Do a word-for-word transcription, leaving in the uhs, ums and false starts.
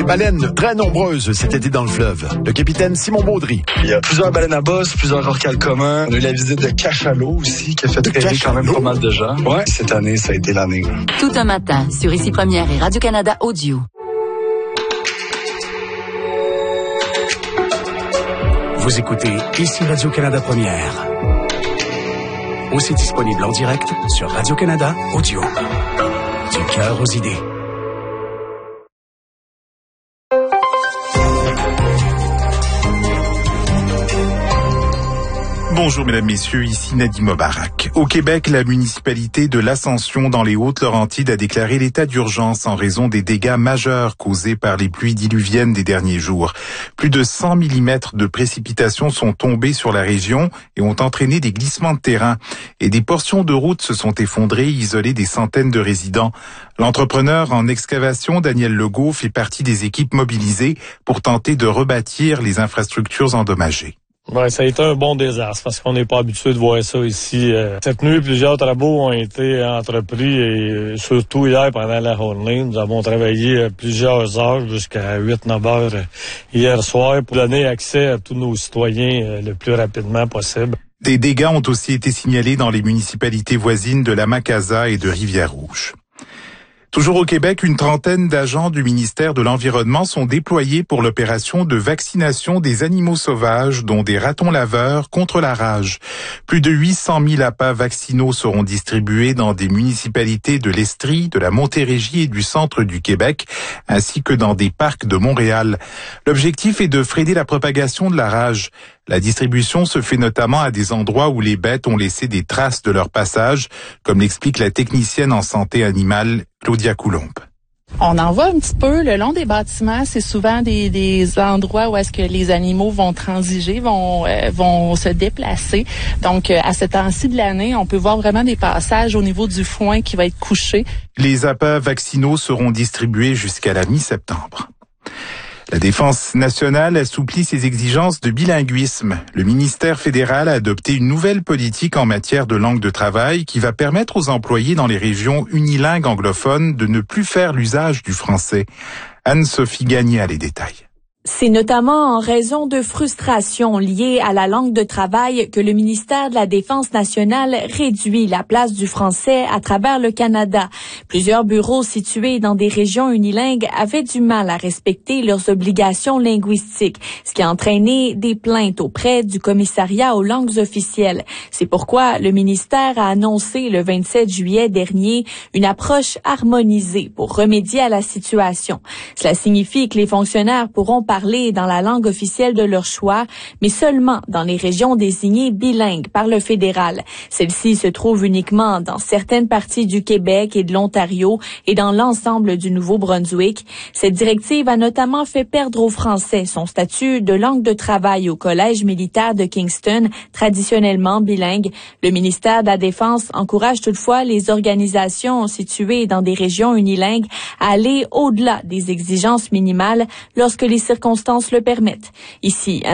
Baleines très nombreuses cet été dans le fleuve. Le capitaine Simon Baudry. Il y a plusieurs baleines à bosse, plusieurs orcales communs. On a eu la visite de Cachalot aussi, qui a fait rêver quand même pas mal de gens. Ouais, cette année, ça a été l'année. Tout un matin, sur Ici Première et Radio-Canada Audio. Vous écoutez Ici Radio-Canada Première. Aussi disponible en direct sur Radio-Canada Audio. Du cœur aux idées. Bonjour mesdames, messieurs, ici Nadim Mobarak. Au Québec, la municipalité de l'Ascension dans les Hautes-Laurentides a déclaré l'état d'urgence en raison des dégâts majeurs causés par les pluies diluviennes des derniers jours. Plus de cent millimètres de précipitations sont tombés sur la région et ont entraîné des glissements de terrain. Et des portions de routes se sont effondrées, isolées des centaines de résidents. L'entrepreneur en excavation, Daniel Legault, fait partie des équipes mobilisées pour tenter de rebâtir les infrastructures endommagées. Ouais, ça a été un bon désastre parce qu'on n'est pas habitué de voir ça ici. Cette nuit, plusieurs travaux ont été entrepris et surtout hier pendant la journée. Nous avons travaillé plusieurs heures jusqu'à huit neuf heures hier soir pour donner accès à tous nos citoyens le plus rapidement possible. Des dégâts ont aussi été signalés dans les municipalités voisines de la Macasa et de Rivière-Rouge. Toujours au Québec, une trentaine d'agents du ministère de l'Environnement sont déployés pour l'opération de vaccination des animaux sauvages, dont des ratons laveurs, contre la rage. Plus de huit cent mille appâts vaccinaux seront distribués dans des municipalités de l'Estrie, de la Montérégie et du centre du Québec, ainsi que dans des parcs de Montréal. L'objectif est de freiner la propagation de la rage. La distribution se fait notamment à des endroits où les bêtes ont laissé des traces de leur passage, comme l'explique la technicienne en santé animale Claudia Coulombe. On en voit un petit peu le long des bâtiments. C'est souvent des, des endroits où est-ce que les animaux vont transiger, vont euh, vont se déplacer. Donc, euh, à ce temps-ci de l'année, on peut voir vraiment des passages au niveau du foin qui va être couché. Les appâts vaccinaux seront distribués jusqu'à la mi-septembre. La Défense nationale assouplit ses exigences de bilinguisme. Le ministère fédéral a adopté une nouvelle politique en matière de langue de travail qui va permettre aux employés dans les régions unilingues anglophones de ne plus faire l'usage du français. Anne-Sophie Gagné a les détails. C'est notamment en raison de frustrations liées à la langue de travail que le ministère de la Défense nationale réduit la place du français à travers le Canada. Plusieurs bureaux situés dans des régions unilingues avaient du mal à respecter leurs obligations linguistiques, ce qui a entraîné des plaintes auprès du commissariat aux langues officielles. C'est pourquoi le ministère a annoncé le vingt-sept juillet dernier une approche harmonisée pour remédier à la situation. Cela signifie que les fonctionnaires pourront parler dans la langue officielle de leur choix, mais seulement dans les régions désignées bilingues par le fédéral. Celle-ci se trouve uniquement dans certaines parties du Québec et de l'Ontario et dans l'ensemble du Nouveau-Brunswick. Cette directive a notamment fait perdre aux Français son statut de langue de travail au Collège militaire de Kingston, traditionnellement bilingue. Le ministère de la Défense encourage toutefois les organisations situées dans des régions unilingues à aller au-delà des exigences minimales lorsque les circonstances le permettent. Ici,